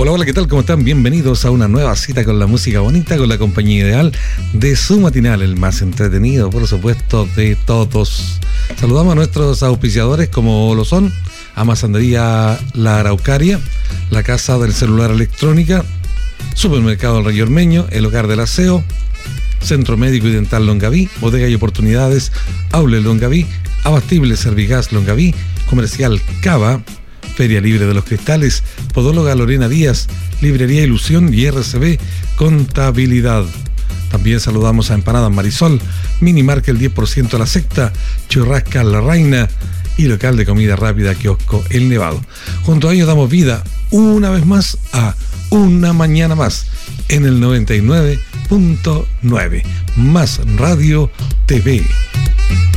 Hola, hola, ¿qué tal? ¿Cómo están? Bienvenidos a una nueva cita con la música bonita, con la compañía ideal de su matinal, el más entretenido, por supuesto, de todos. Saludamos a nuestros auspiciadores, como lo son Amasandería La Araucaria, la Casa del Celular Electrónica, Supermercado El Rey Ormeño, el Hogar del Aseo, Centro Médico y Dental Longaví, Bodega y Oportunidades, Aule Longaví, Abastible Servigas Longaví, Comercial Cava, Feria Libre de los Cristales, Podóloga Lorena Díaz, Librería Ilusión y RCB Contabilidad. También saludamos a Empanadas Marisol, Minimarca el 10% a la secta, Churrasca La Reina y local de comida rápida Kiosco El Nevado. Junto a ellos damos vida una vez más a Una Mañana Más en el 99.9 Más Radio TV.